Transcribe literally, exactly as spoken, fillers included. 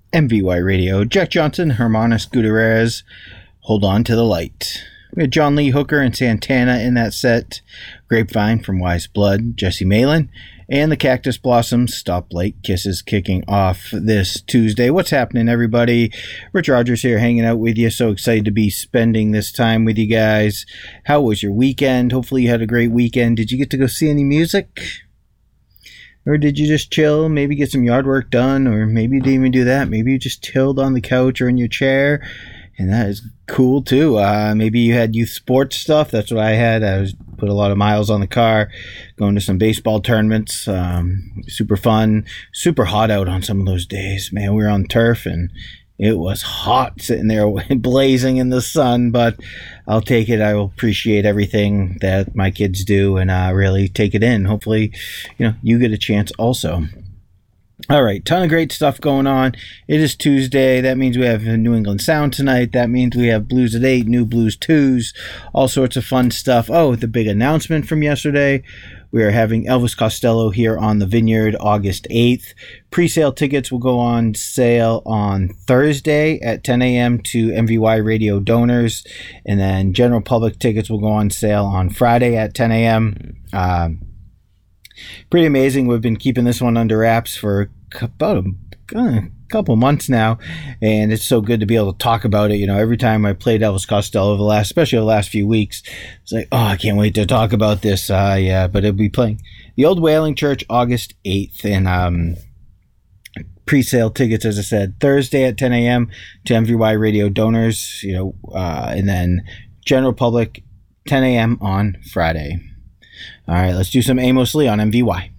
M V Y Radio, Jack Johnson, Hermanos Gutierrez, Hold On to the Light. We had John Lee Hooker and Santana in that set, Grapevine from Wise Blood, Jesse Malin, and the Cactus Blossoms, Stoplight Kisses, kicking off this Tuesday. What's happening, everybody? Rich Rogers here, hanging out with you. So excited to be spending this time with you guys. How was your weekend? Hopefully you had a great weekend. Did you get to go see any music? Or did you just chill, maybe get some yard work done, or maybe you didn't even do that. Maybe you just chilled on the couch or in your chair, and that is cool too. Uh, maybe you had youth sports stuff. That's what I had. I was put a lot of miles on the car, going to some baseball tournaments. Um, super fun, super hot out on some of those days. Man, we were on turf, and it was hot sitting there blazing in the sun, but I'll take it. I will appreciate everything that my kids do and uh, really take it in. Hopefully, you know, you get a chance also. All right, ton of great stuff going on. It is Tuesday. That means we have New England Sound tonight. That means we have Blues at eight, New Blues twos, all sorts of fun stuff. Oh, the big announcement from yesterday. We are having Elvis Costello here on the Vineyard August eighth. Pre-sale tickets will go on sale on Thursday at ten a.m. to M V Y Radio donors. And then general public tickets will go on sale on Friday at ten a.m. Um, pretty amazing. We've been keeping this one under wraps for about a uh, couple months now, and it's so good to be able to talk about it. You know, every time I played Elvis Costello over the last, especially the last few weeks, it's like, oh, I can't wait to talk about this. Uh, yeah, but it'll be playing the Old Whaling Church August eighth, and um, pre-sale tickets, as I said, Thursday at ten a.m. to M V Y Radio donors. You know, uh, and then general public ten a.m. on Friday. All right, let's do some Amos Lee on M V Y.